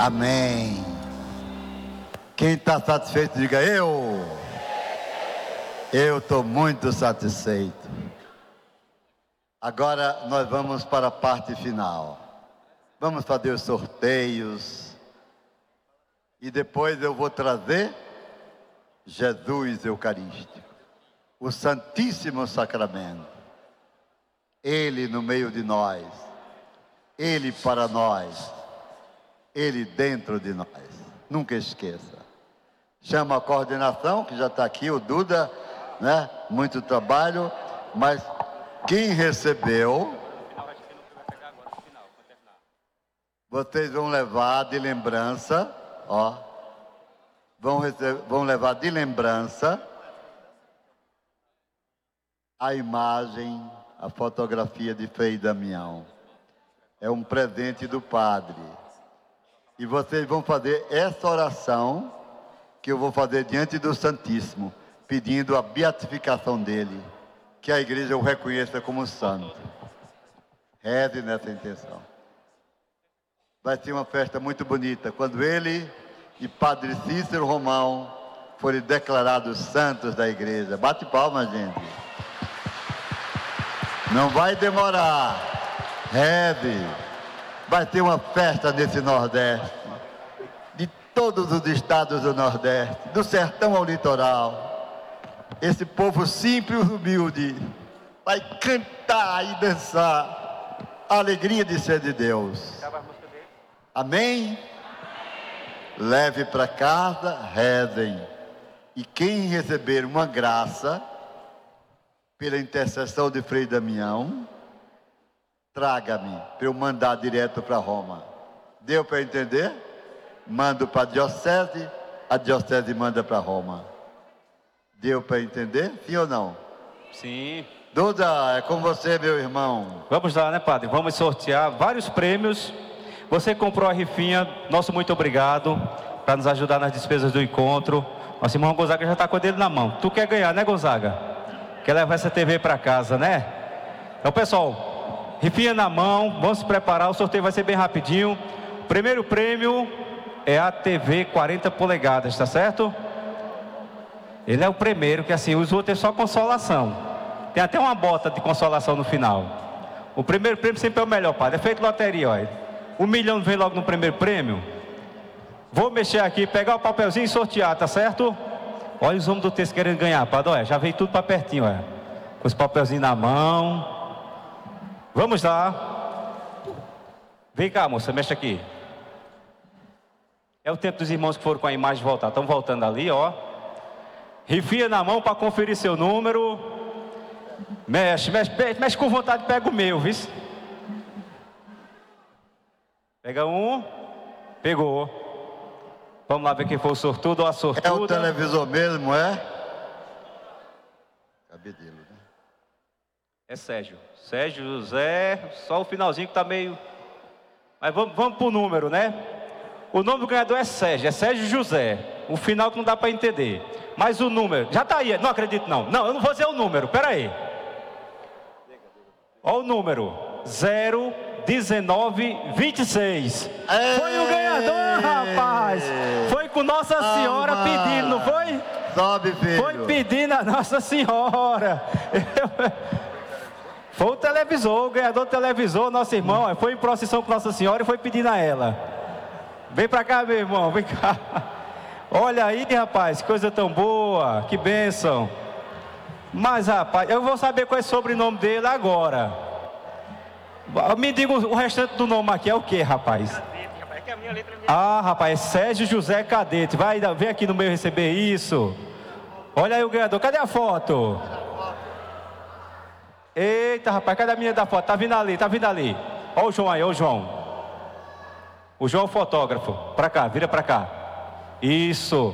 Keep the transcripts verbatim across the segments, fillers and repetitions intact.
Amém. Quem está satisfeito, diga eu. Eu estou muito satisfeito. Agora nós vamos para a parte final. Vamos fazer os sorteios. E depois eu vou trazer Jesus Eucarístico, o Santíssimo Sacramento. Ele no meio de nós. Ele para nós. Ele dentro de nós. Nunca esqueça. Chama a coordenação, que já está aqui, o Duda, né? Muito trabalho, mas quem recebeu, vocês vão levar de lembrança, ó, vão, receber, vão levar de lembrança a imagem, a fotografia de Frei Damião. É um presente do Padre. E vocês vão fazer essa oração que eu vou fazer diante do Santíssimo, pedindo a beatificação dele, que a igreja o reconheça como santo. Reze nessa intenção. Vai ser uma festa muito bonita, quando ele e Padre Cícero Romão forem declarados santos da igreja. Bate palma, gente. Não vai demorar. Reze. Vai ter uma festa nesse Nordeste, de todos os estados do Nordeste, do sertão ao litoral. Esse povo simples e humilde vai cantar e dançar a alegria de ser de Deus. Amém? Leve para casa, rezem. E quem receber uma graça pela intercessão de Frei Damião, traga-me para eu mandar direto para Roma. Deu para entender? Mando para a diocese, a diocese manda para Roma. Deu para entender? Sim ou não? Sim. Duda, é com você, meu irmão. Vamos lá, né, padre? Vamos sortear vários prêmios. Você comprou a rifinha, nosso muito obrigado, para nos ajudar nas despesas do encontro. Nosso irmão Gonzaga já está com ele na mão. Tu quer ganhar, né, Gonzaga? Quer levar essa T V para casa, né? Então, pessoal, rifinha na mão, vamos se preparar, o sorteio vai ser bem rapidinho. O primeiro prêmio é a T V quarenta polegadas, tá certo? Ele é o primeiro, que assim, os outros é só consolação. Tem até uma bota de consolação no final. O primeiro prêmio sempre é o melhor, padre. É feito loteria, olha. Um milhão vem logo no primeiro prêmio. Vou mexer aqui, pegar o papelzinho e sortear, tá certo? Olha os homens do texto querendo ganhar, padre, olha. Já veio tudo para pertinho, olha. Com os papelzinhos na mão. Vamos lá. Vem cá, moça, mexe aqui. É o tempo dos irmãos que foram com a imagem voltar. Estão voltando ali, ó. Rifia na mão para conferir seu número. Mexe, mexe, mexe com vontade, pega o meu, viu? Pega um. Pegou. Vamos lá ver quem foi o sortudo ou a sortuda. É o televisor mesmo, é? Cabedelo, né? É Sérgio. Sérgio José, só o finalzinho que tá meio... Mas vamos, vamos pro número, né? O nome do ganhador é Sérgio, é Sérgio José. O final que não dá para entender. Mas o número, já tá aí, não acredito não. Não, eu não vou dizer o número, pera aí. Olha o número, zero dezenove vinte e seis. Foi o ganhador, rapaz. Foi com Nossa Senhora ah, pedindo, não foi? Sobe, filho. Foi pedindo a Nossa Senhora. Foi o televisor, o ganhador do televisor, nosso irmão, foi em procissão com Nossa Senhora e foi pedindo a ela. Vem pra cá, meu irmão, vem cá. Olha aí, rapaz, que coisa tão boa, que bênção. Mas, rapaz, eu vou saber qual é o sobrenome dele agora. Me diga o restante do nome aqui, é o que, rapaz? Ah, rapaz, é Sérgio José Cadete. Vai, vem aqui no meio receber isso. Olha aí o ganhador, cadê a foto? Eita, rapaz, cadê a menina da foto? Tá vindo ali, tá vindo ali. Olha o João aí, olha o João. O João é o fotógrafo. Pra cá, vira pra cá. Isso.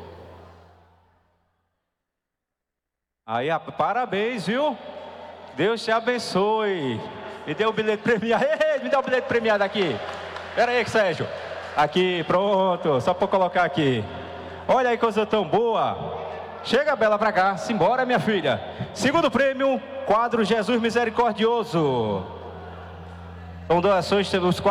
Aí, rapaz, parabéns, viu? Deus te abençoe. Me dê o bilhete premiado. Ei, me dá o bilhete premiado aqui. Pera aí, Sérgio. Aqui, pronto. Só pra colocar aqui. Olha aí, coisa tão boa. Chega, Bela, pra cá. Simbora, minha filha. Segundo prêmio, quadro Jesus Misericordioso. São doações, temos